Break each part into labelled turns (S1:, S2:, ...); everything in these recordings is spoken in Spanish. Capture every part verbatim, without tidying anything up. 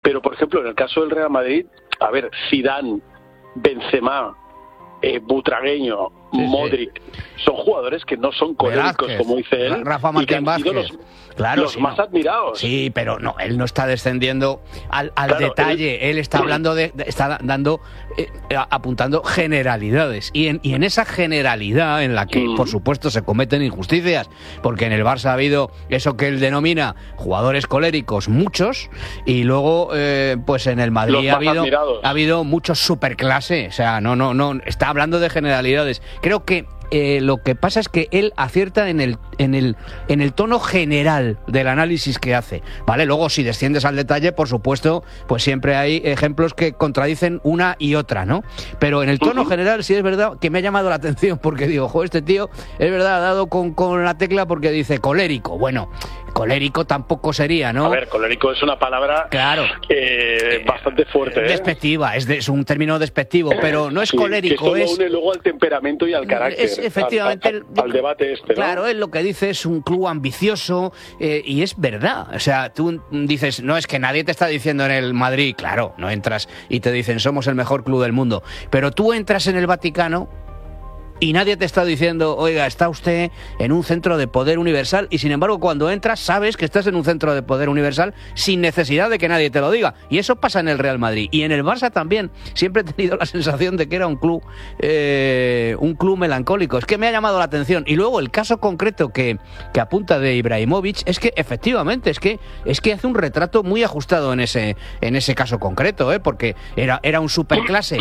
S1: Pero, por ejemplo, en el caso del Real Madrid, a ver, Zidane, Benzema, eh, Butragueño, sí, Modric, sí. son jugadores que no son coléricos, Velázquez, como dice él,
S2: Rafa Martín
S1: y que han
S2: Vázquez.
S1: sido los,
S2: claro,
S1: los
S2: sí,
S1: más
S2: no.
S1: admirados.
S2: Sí, pero no, él no está descendiendo al, al
S1: Claro,
S2: detalle, él, él está hablando de, de está dando, eh, apuntando generalidades, y en, y en esa generalidad en la que, mm. por supuesto, se cometen injusticias, porque en el Barça ha habido eso que él denomina jugadores coléricos, muchos, y luego, eh, pues en el Madrid ha habido, ha habido muchos superclase, o sea, no, no, no, está hablando de generalidades. Creo que Eh, lo que pasa es que él acierta en el, en el en el tono general del análisis que hace, ¿vale? Luego, si desciendes al detalle, por supuesto, pues siempre hay ejemplos que contradicen una y otra, ¿no? Pero en el tono uh-huh. general sí es verdad que me ha llamado la atención, porque digo, jo, este tío, es verdad, ha dado con, con la tecla porque dice colérico. Bueno, colérico tampoco sería, ¿no?
S1: A ver, colérico es una palabra
S2: claro.
S1: eh, bastante fuerte, ¿eh?
S2: Despectiva, es, de, es un término despectivo, pero no es sí, colérico,
S1: que
S2: es...
S1: une luego al temperamento y al carácter.
S2: Es, efectivamente,
S1: al, al, al debate este, ¿no?
S2: Claro, él lo que dice es un club ambicioso, eh, y es verdad. O sea, tú dices, no, es que nadie te está diciendo en el Madrid, claro, no entras y te dicen somos el mejor club del mundo, pero tú entras en el Vaticano y nadie te está diciendo, oiga, está usted en un centro de poder universal, y sin embargo cuando entras sabes que estás en un centro de poder universal sin necesidad de que nadie te lo diga. Y eso pasa en el Real Madrid. Y en el Barça también. Siempre he tenido la sensación de que era un club eh, un club melancólico. Es que me ha llamado la atención. Y luego el caso concreto que, que apunta de Ibrahimovic es que efectivamente es que, es que hace un retrato muy ajustado en ese, en ese caso concreto, ¿eh? Porque era, era un superclase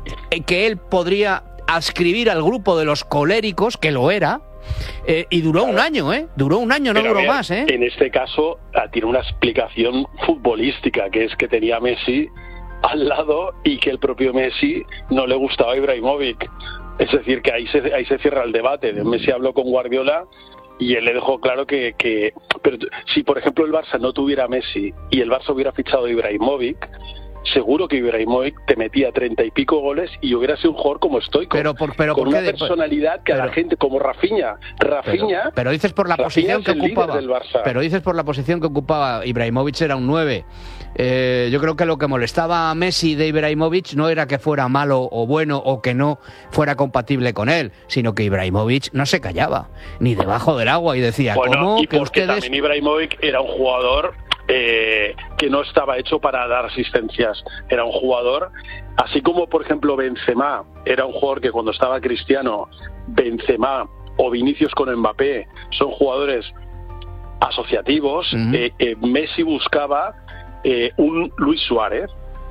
S2: que él podría adscribir al grupo de los coléricos, que lo era, eh, y duró claro. un año, ¿eh? Duró un año, no Pero duró ver, más, ¿eh?
S1: En este caso tiene una explicación futbolística, que es que tenía a Messi al lado y que el propio Messi no le gustaba a Ibrahimovic. Es decir, que ahí se, ahí se cierra el debate. Messi habló con Guardiola y él le dejó claro que, que... Pero si, por ejemplo, el Barça no tuviera a Messi y el Barça hubiera fichado a Ibrahimovic, seguro que Ibrahimovic te metía treinta y pico goles y hubiera sido un jugador como estoico,
S2: pero por, pero
S1: con
S2: ¿por
S1: una
S2: qué?
S1: personalidad que pero, a la gente, como Rafinha, Rafinha
S2: pero, pero dices por la
S1: Rafinha
S2: posición que ocupaba, pero dices por la posición que ocupaba Ibrahimovic, era un nueve. Eh, yo creo que lo que molestaba a Messi de Ibrahimovic no era que fuera malo o bueno o que no fuera compatible con él, sino que Ibrahimovic no se callaba ni debajo del agua y decía,
S1: bueno,
S2: ¿cómo
S1: y
S2: que
S1: porque
S2: ustedes...
S1: también Ibrahimovic era un jugador Eh, que no estaba hecho para dar asistencias. Era un jugador, así como por ejemplo Benzema era un jugador que cuando estaba Cristiano, Benzema o Vinicius con Mbappé son jugadores asociativos. uh-huh. eh, eh, Messi buscaba eh, un Luis Suárez,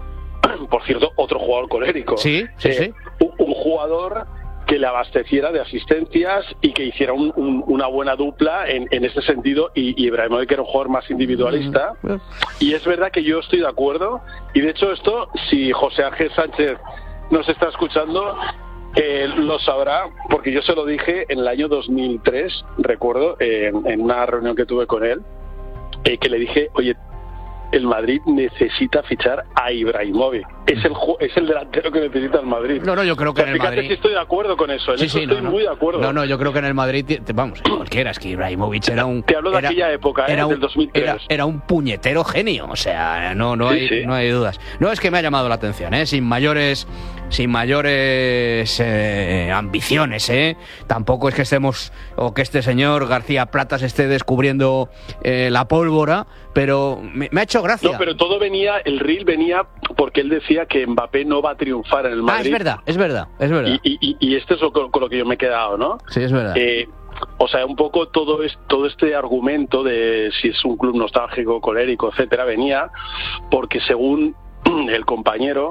S1: por cierto, otro jugador colérico,
S2: sí, sí,
S1: eh,
S2: sí.
S1: Un, un jugador que le abasteciera de asistencias y que hiciera un, un, una buena dupla en, en ese sentido, y, y Ibrahimovic era un jugador más individualista. Mm-hmm. Y es verdad que yo estoy de acuerdo, y de hecho esto, si José Ángel Sánchez nos está escuchando, eh, lo sabrá, porque yo se lo dije en el año dos mil tres, recuerdo, eh, en, en una reunión que tuve con él, eh, que le dije, oye, el Madrid necesita fichar a Ibrahimovic. Es el es el delantero que necesita el Madrid.
S2: No, no, yo creo que en el
S1: Fíjate
S2: Madrid...
S1: si estoy de acuerdo con eso. En
S2: sí,
S1: eso
S2: sí,
S1: estoy
S2: no, no.
S1: muy de acuerdo.
S2: No, no, yo creo que en el Madrid... Vamos, cualquiera, es que Ibrahimovic era un...
S1: Te hablo de
S2: era,
S1: aquella época, ¿eh?
S2: Era un,
S1: del dos mil tres.
S2: Era, era un puñetero genio, o sea, no, no,
S1: sí,
S2: hay,
S1: sí.
S2: no hay dudas. No, es que me ha llamado la atención, ¿eh? Sin mayores... Sin mayores eh, ambiciones, ¿eh? Tampoco es que estemos... O que este señor García Platas esté descubriendo eh, la pólvora, pero me, me ha hecho gracia.
S1: No, pero todo venía... El reel venía porque él decía que Mbappé no va a triunfar en el Madrid.
S2: Ah, es verdad, es verdad, es verdad.
S1: Y, y, y esto es lo, con lo que yo me he quedado, ¿no?
S2: Sí, es verdad.
S1: Eh, o sea, un poco todo, es, todo este argumento de si es un club nostálgico, colérico, etcétera, venía porque según el compañero,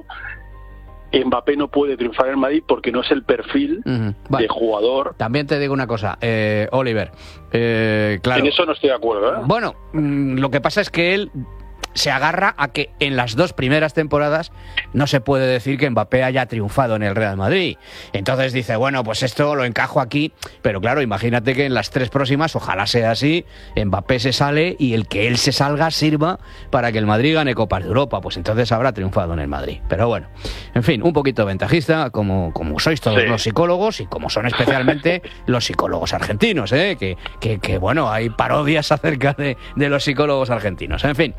S1: Mbappé no puede triunfar en Madrid porque no es el perfil uh-huh. vale. de jugador.
S2: También te digo una cosa, eh, Oliver, eh, claro.
S1: En eso no estoy de acuerdo, ¿eh?
S2: Bueno, mmm, lo que pasa es que él se agarra a que en las dos primeras temporadas no se puede decir que Mbappé haya triunfado en el Real Madrid. Entonces dice, bueno, pues esto lo encajo aquí, pero claro, imagínate que en las tres próximas, ojalá sea así, Mbappé se sale y el que él se salga sirva para que el Madrid gane Copas de Europa, pues entonces habrá triunfado en el Madrid. Pero bueno, en fin, un poquito ventajista, como, como sois todos sí. los psicólogos y como son especialmente los psicólogos argentinos, ¿eh? que, que, que bueno, hay parodias acerca de, de los psicólogos argentinos. En fin, bueno,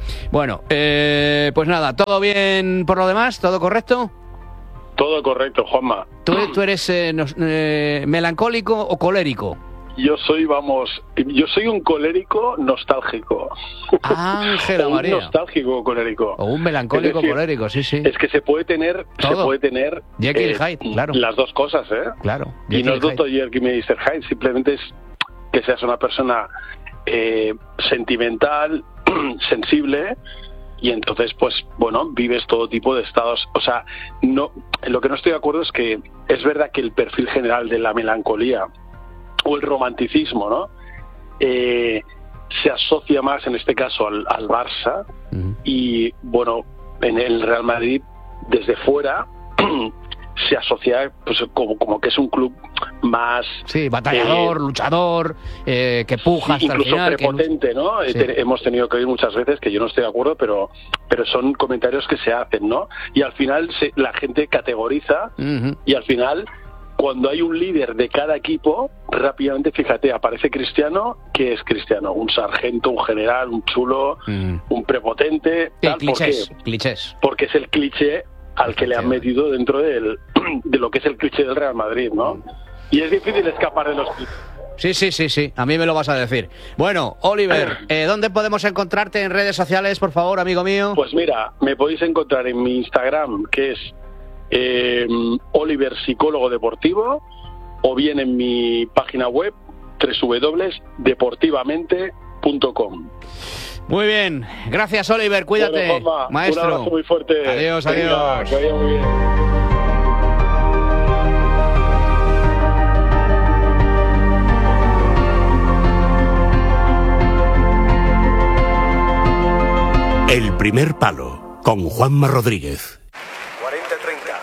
S2: Bueno, eh, pues nada, ¿todo bien por lo demás? ¿Todo correcto?
S1: Todo correcto, Juanma.
S2: ¿Tú, tú eres eh, nos, eh, melancólico o colérico?
S1: Yo soy, vamos, yo soy un colérico nostálgico.
S2: Ángela María.
S1: Un nostálgico colérico.
S2: O un melancólico
S1: decir,
S2: colérico, sí, sí.
S1: Es que se puede tener,
S2: todo.
S1: se puede tener
S2: Jekyll
S1: eh,
S2: y Hyde, claro.
S1: Las dos cosas, ¿eh?
S2: Claro.
S1: Y no es doctor Jekyll y mister Hyde, simplemente es que seas una persona eh, sentimental, sensible. Y entonces, pues, bueno, vives todo tipo de estados. O sea, no, en lo que no estoy de acuerdo es que es verdad que el perfil general de la melancolía o el romanticismo, ¿no? Eh, se asocia más, en este caso, al, al Barça. Uh-huh. Y, bueno, en el Real Madrid, desde fuera, se asocia pues como, como que es un club más...
S2: Sí, batallador, eh, luchador, eh, que puja
S1: sí,
S2: hasta
S1: incluso
S2: el final.
S1: Prepotente,
S2: que...
S1: ¿no? Sí. Te, hemos tenido que oír muchas veces, que yo no estoy de acuerdo, pero pero son comentarios que se hacen, ¿no? Y al final se, la gente categoriza uh-huh. y al final, cuando hay un líder de cada equipo, rápidamente, fíjate, aparece Cristiano. ¿Qué es Cristiano? Un sargento, un general, un chulo, uh-huh. un prepotente...
S2: Sí,
S1: tal.
S2: clichés,
S1: ¿Por qué?
S2: clichés.
S1: Porque es el cliché al que le han metido dentro del, de lo que es el cliché del Real Madrid, ¿no? Y es difícil escapar de los clichés.
S2: Sí, sí, sí, sí, a mí me lo vas a decir. Bueno, Oliver, eh, ¿dónde podemos encontrarte en redes sociales, por favor, amigo mío?
S1: Pues mira, me podéis encontrar en mi Instagram, que es eh, Oliver Psicólogo Deportivo, o bien en mi página web, doble u doble u doble u punto deportivamente punto com.
S2: Muy bien, gracias Oliver, cuídate,
S1: bueno, Juanma,
S2: maestro.
S1: Un abrazo muy fuerte.
S2: Adiós,
S1: Venga,
S2: adiós.
S1: Que vaya muy bien.
S3: El primer palo, con Juanma Rodríguez.
S4: cuarenta treinta.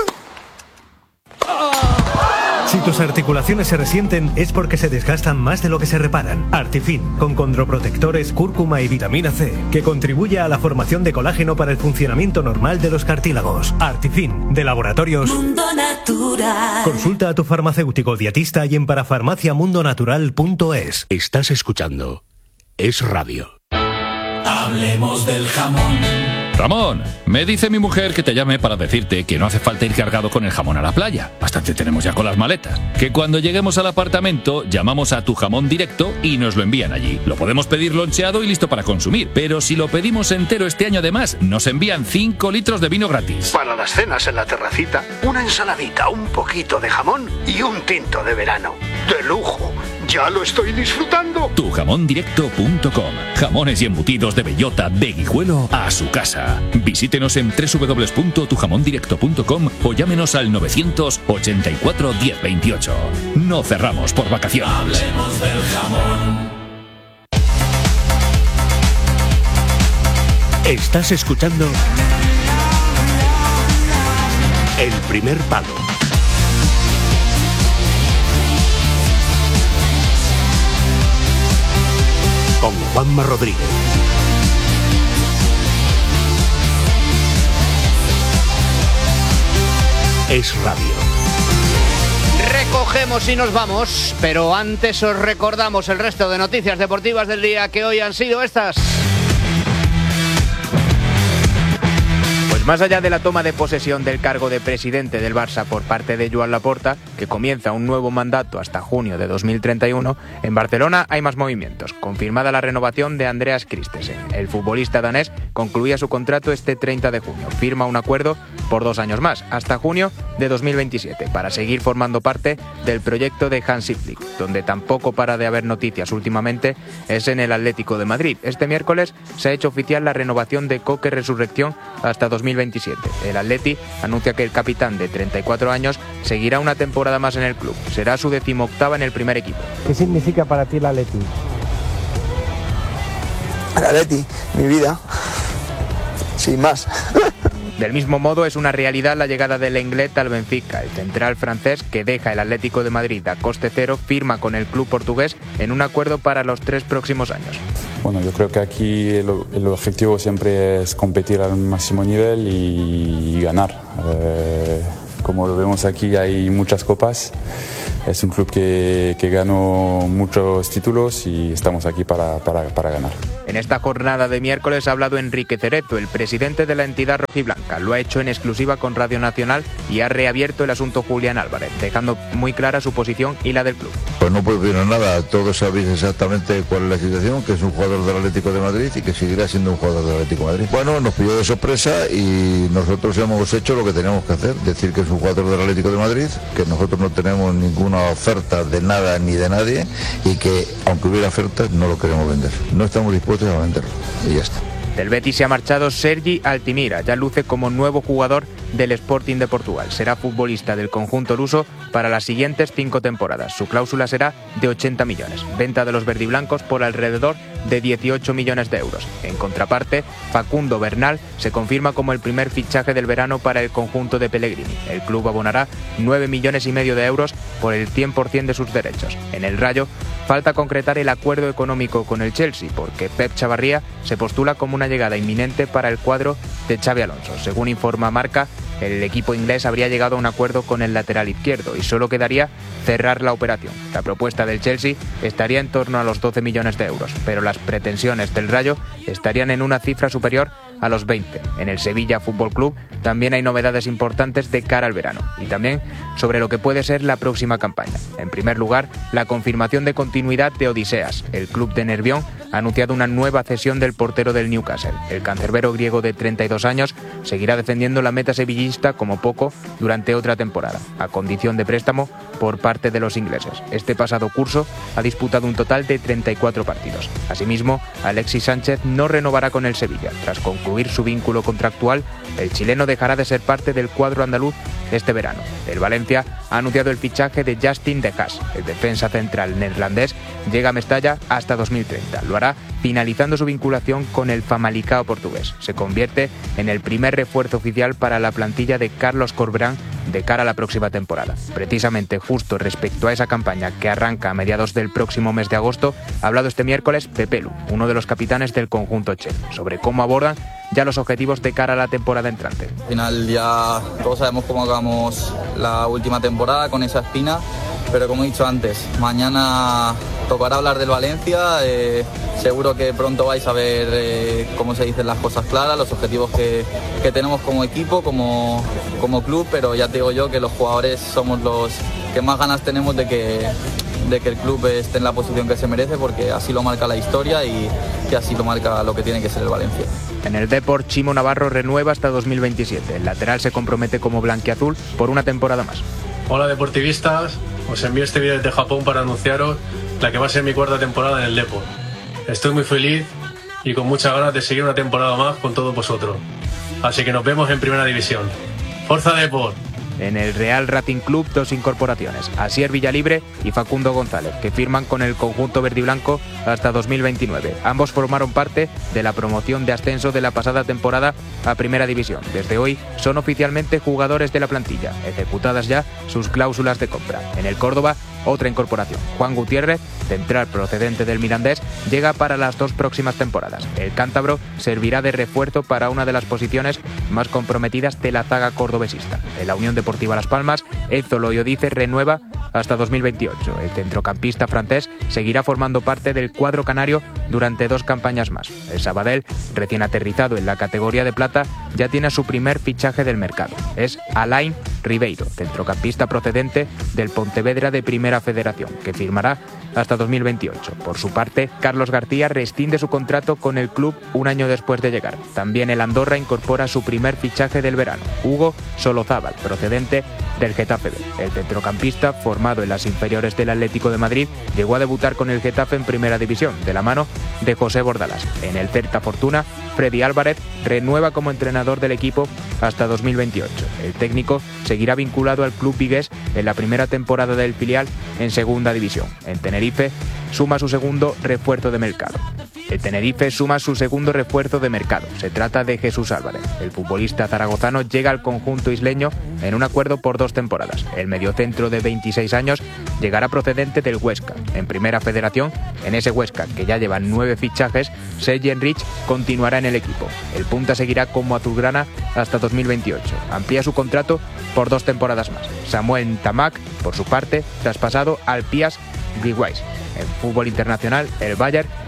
S5: Si tus articulaciones se resienten es porque se desgastan más de lo que se reparan. Artifin, con condroprotectores, cúrcuma y vitamina C, que contribuye a la formación de colágeno para el funcionamiento normal de los cartílagos. Artifin, de Laboratorios
S6: Mundo Natural.
S5: Consulta a tu farmacéutico dietista y en parafarmacia mundo natural punto es.
S3: Estás escuchando Es Radio.
S6: Hablemos del jamón.
S7: Ramón, me dice mi mujer que te llame para decirte que no hace falta ir cargado con el jamón a la playa. Bastante tenemos ya con las maletas. Que cuando lleguemos al apartamento, llamamos a Tu Jamón Directo y nos lo envían allí. Lo podemos pedir loncheado y listo para consumir. Pero si lo pedimos entero este año además, nos envían cinco litros de vino gratis.
S8: Para las cenas en la terracita, una ensaladita, un poquito de jamón y un tinto de verano. ¡De lujo! ¡Ya lo estoy disfrutando!
S7: tu jamón directo punto com. Jamones y embutidos de bellota, de Guijuelo a su casa. Visítenos en doble u doble u doble u punto tu jamón directo punto com o llámenos al novecientos ochenta y cuatro diez veintiocho. No cerramos por vacaciones.
S6: Hablemos del jamón.
S3: Estás escuchando El primer palo. Con Juanma Rodríguez. Es Radio.
S2: Recogemos y nos vamos, pero antes os recordamos el resto de noticias deportivas del día, que hoy han sido estas.
S9: Más allá de la toma de posesión del cargo de presidente del Barça por parte de Joan Laporta, que comienza un nuevo mandato hasta junio de dos mil treinta y uno, en Barcelona hay más movimientos. Confirmada la renovación de Andreas Christensen. El futbolista danés concluía su contrato este treinta de junio. Firma un acuerdo por dos años más, hasta junio de dos mil veintisiete, para seguir formando parte del proyecto de Hansi Flick. Donde tampoco para de haber noticias últimamente es en el Atlético de Madrid. Este miércoles se ha hecho oficial la renovación de Coque Resurrección hasta dos mil veintisiete. El Atleti anuncia que el capitán de treinta y cuatro años seguirá una temporada más en el club. Será su decimoctava en el primer equipo.
S10: ¿Qué significa para ti el Atleti?
S11: El Atleti, mi vida, sin más.
S9: Del mismo modo, es una realidad la llegada del Lenglet al Benfica. El central francés, que deja el Atlético de Madrid a coste cero, firma con el club portugués en un acuerdo para los tres próximos años.
S12: Bueno, yo creo que aquí el, el objetivo siempre es competir al máximo nivel y, y ganar. Eh, como lo vemos aquí, hay muchas copas. Es un club que, que ganó muchos títulos y estamos aquí para, para, para ganar.
S9: En esta jornada de miércoles ha hablado Enrique Cerezo, el presidente de la entidad rojiblanca. Lo ha hecho en exclusiva con Radio Nacional y ha reabierto el asunto Julián Álvarez, dejando muy clara su posición y la del club.
S4: Pues no puedo decir nada, todos sabéis exactamente cuál es la situación, que es un jugador del Atlético de Madrid y que seguirá siendo un jugador del Atlético de Madrid. Bueno, nos pilló de sorpresa y nosotros hemos hecho lo que teníamos que hacer, decir que es un jugador del Atlético de Madrid, que nosotros no tenemos ninguna oferta de nada ni de nadie y que aunque hubiera ofertas no lo queremos vender. No estamos dispuestos a venderlo y ya está.
S9: Del Betis se ha marchado Sergi Altimira, ya luce como nuevo jugador del Sporting de Portugal. Será futbolista del conjunto luso para las siguientes cinco temporadas. Su cláusula será de ochenta millones. Venta de los verdiblancos por alrededor de dieciocho millones de euros. En contraparte, Facundo Bernal se confirma como el primer fichaje del verano para el conjunto de Pellegrini. El club abonará nueve millones y medio de euros por el cien por ciento de sus derechos. En el Rayo, falta concretar el acuerdo económico con el Chelsea, porque Pep Chavarría se postula como una llegada inminente para el cuadro de Xabi Alonso. Según informa Marca, el equipo inglés habría llegado a un acuerdo con el lateral izquierdo y solo quedaría cerrar la operación. La propuesta del Chelsea estaría en torno a los doce millones de euros, pero las pretensiones del Rayo estarían en una cifra superior a los veinte. En el Sevilla Fútbol Club también hay novedades importantes de cara al verano y también sobre lo que puede ser la próxima campaña. En primer lugar, la confirmación de continuidad de Odiseas. El club de Nervión ha anunciado una nueva cesión del portero del Newcastle. El cancerbero griego de treinta y dos años seguirá defendiendo la meta sevillista como poco durante otra temporada, a condición de préstamo por parte de los ingleses. Este pasado curso ha disputado un total de treinta y cuatro partidos. Asimismo, Alexis Sánchez no renovará con el Sevilla. Tras concluir su vínculo contractual, el chileno dejará de ser parte del cuadro andaluz este verano. El Valencia ha anunciado el fichaje de Justin De Haas. El defensa central neerlandés llega a Mestalla hasta dos mil treinta. Lo hará finalizando su vinculación con el Famalicão portugués. Se convierte en el primer refuerzo oficial para la plantilla de Carlos Corberán de cara a la próxima temporada. Precisamente justo respecto a esa campaña que arranca a mediados del próximo mes de agosto, ha hablado este miércoles Pepe Lu, uno de los capitanes del conjunto che, sobre cómo abordan ya los objetivos de cara a la temporada entrante.
S13: Al final ya todos sabemos cómo acabamos la última temporada con esa espina, pero como he dicho antes, mañana tocará hablar del Valencia, eh, seguro que pronto vais a ver eh, cómo se dicen las cosas claras, los objetivos que, que tenemos como equipo, como, como club, pero ya te digo yo que los jugadores somos los que más ganas tenemos de que, de que el club esté en la posición que se merece, porque así lo marca la historia y, y así lo marca lo que tiene que ser el Valencia.
S9: En el Depor, Chimo Navarro renueva hasta dos mil veintisiete. El lateral se compromete como blanquiazul por una temporada más.
S14: Hola deportivistas, os envío este vídeo desde Japón para anunciaros la que va a ser mi cuarta temporada en el Depor. Estoy muy feliz y con muchas ganas de seguir una temporada más con todos vosotros. Así que nos vemos en Primera División. ¡Forza Depor!
S9: En el Real Racing Club, dos incorporaciones, Asier Villalibre y Facundo González, que firman con el conjunto verdiblanco hasta dos mil veintinueve. Ambos formaron parte de la promoción de ascenso de la pasada temporada a Primera División. Desde hoy son oficialmente jugadores de la plantilla, ejecutadas ya sus cláusulas de compra. En el Córdoba, otra incorporación. Juan Gutiérrez, central procedente del Mirandés, llega para las dos próximas temporadas. El cántabro servirá de refuerzo para una de las posiciones más comprometidas de la zaga cordobesista. En la Unión Deportiva Las Palmas, Enzo Loyodice renueva hasta dos mil veintiocho. El centrocampista francés seguirá formando parte del cuadro canario durante dos campañas más. El Sabadell, recién aterrizado en la categoría de plata, ya tiene su primer fichaje del mercado. Es Alain Ribeiro, centrocampista procedente del Pontevedra de Primera Federación, que firmará hasta dos mil veintiocho. Por su parte, Carlos García rescinde su contrato con el club un año después de llegar. También el Andorra incorpora su primer fichaje del verano, Hugo Solozábal, procedente del Getafe B. El centrocampista, formado en las inferiores del Atlético de Madrid, llegó a debutar con el Getafe en Primera División, de la mano de José Bordalás. En el Celta Fortuna, Freddy Álvarez renueva como entrenador del equipo hasta dos mil veintiocho. El técnico seguirá vinculado al club vigués en la primera temporada del filial en Segunda División. En Tenerife suma su segundo refuerzo de mercado. El Tenerife suma su segundo refuerzo de mercado. Se trata de Jesús Álvarez. El futbolista zaragozano llega al conjunto isleño en un acuerdo por dos temporadas. El mediocentro de veintiséis años llegará procedente del Huesca. En Primera Federación, en ese Huesca, que ya lleva nueve fichajes, Sergi Enrich continuará en el equipo. El punta seguirá como azulgrana hasta dos mil veintiocho. Amplía su contrato por dos temporadas más. Samuel Ntamack, por su parte, traspasado al Piast Gliwice. En fútbol internacional, el Bayern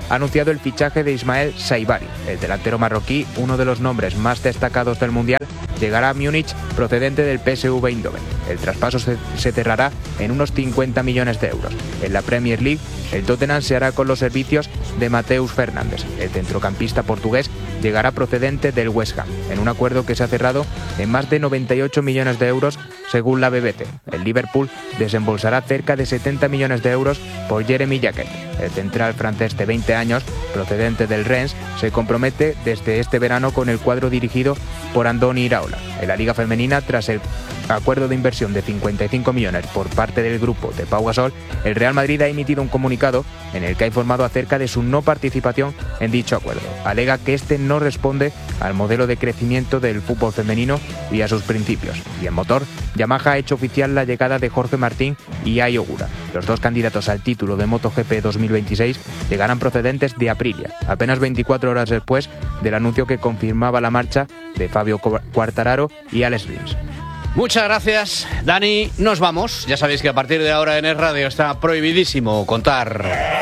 S9: ha anunciado el fichaje de Ismael Saibari. El delantero marroquí, uno de los nombres más destacados del Mundial, llegará a Múnich procedente del P S V Eindhoven. El traspaso se, se cerrará en unos cincuenta millones de euros. En la Premier League, el Tottenham se hará con los servicios de Mateus Fernández. El centrocampista portugués llegará procedente del West Ham, en un acuerdo que se ha cerrado en más de noventa y ocho millones de euros según la B B C. El Liverpool desembolsará cerca de setenta millones de euros por Jeremy Jacquet. El central francés de veinte años, procedente del Rennes, se compromete desde este verano con el cuadro dirigido por Andoni Iraola. En la Liga Femenina, tras el acuerdo de inversión de cincuenta y cinco millones por parte del grupo de Pau Gasol, el Real Madrid ha emitido un comunicado en el que ha informado acerca de su no participación en dicho acuerdo. Alega que este no responde al modelo de crecimiento del fútbol femenino y a sus principios. Y en motor, Yamaha ha hecho oficial la llegada de Jorge Martín y Ai Ogura. Los dos candidatos al título de MotoGP dos mil veintiséis llegarán procedentes de Aprilia, apenas veinticuatro horas después del anuncio que confirmaba la marcha de Fabio Quartararo y Alex Rins.
S2: Muchas gracias, Dani. Nos vamos. Ya sabéis que a partir de ahora en Es Radio está prohibidísimo contar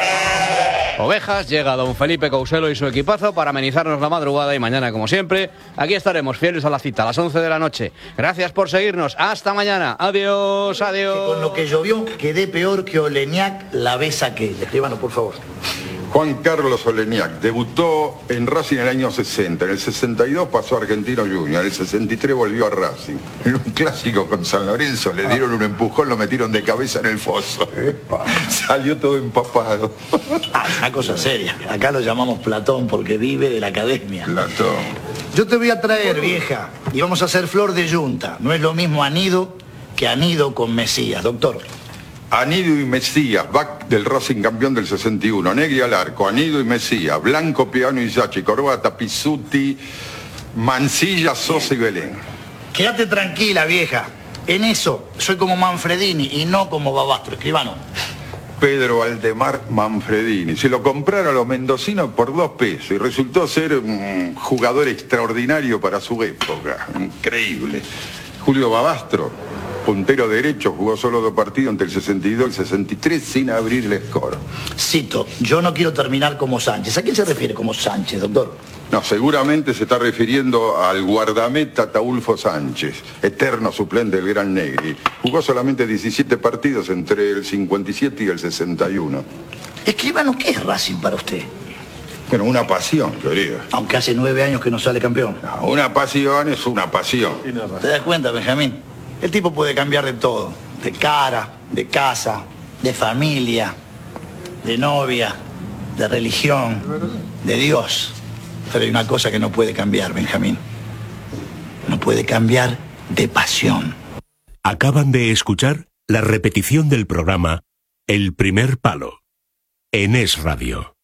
S2: ovejas. Llega don Felipe Couselo y su equipazo para amenizarnos la madrugada y mañana, como siempre, aquí estaremos fieles a la cita a las once de la noche. Gracias por seguirnos. Hasta mañana. Adiós, adiós.
S15: Que con lo que llovió quedé peor que Oleñac la vez aquella. Escribano, por favor.
S16: Juan Carlos Oleñac debutó en Racing en el año sesenta, en el sesenta y dos pasó a Argentino Junior, en el sesenta y tres volvió a Racing. En un clásico con San Lorenzo le dieron un empujón, lo metieron de cabeza en el foso. Epa. Salió todo empapado.
S15: Ah, una cosa seria. Acá lo llamamos Platón porque vive de la academia.
S16: Platón.
S15: Yo te voy a traer, vieja, y vamos a hacer flor de yunta. No es lo mismo anido que anido con Mesías, doctor.
S16: Anido y Mesías, back del Racing campeón del sesenta y uno, Negri al arco, Anido y Mesías, Blanco, Piano y Yachi, Corbata, Pizzuti, Mancilla, Sosa y Belén.
S15: Quédate tranquila, vieja. En eso soy como Manfredini y no como Babastro, escribano.
S16: Pedro Aldemar Manfredini. Se lo compraron a los mendocinos por dos pesos y resultó ser un jugador extraordinario para su época. Increíble. Julio Babastro, puntero derecho, jugó solo dos partidos entre el sesenta y dos y el sesenta y tres sin abrir el score.
S15: Cito, yo no quiero terminar como Sánchez. ¿A quién se refiere como Sánchez, doctor?
S16: No, seguramente se está refiriendo al guardameta Ataúlfo Sánchez, eterno suplente del Gran Negri. Jugó solamente diecisiete partidos entre el cincuenta y siete y el sesenta y uno.
S15: Escribano, ¿qué es Racing para usted?
S16: Bueno, una pasión, querido.
S15: Aunque hace nueve años que no sale campeón.
S16: No, una pasión es una pasión.
S15: ¿Te das cuenta, Benjamín? El tipo puede cambiar de todo. De cara, de casa, de familia, de novia, de religión, de Dios. Pero hay una cosa que no puede cambiar, Benjamín. No puede cambiar de pasión.
S3: Acaban de escuchar la repetición del programa El Primer Palo en Es Radio.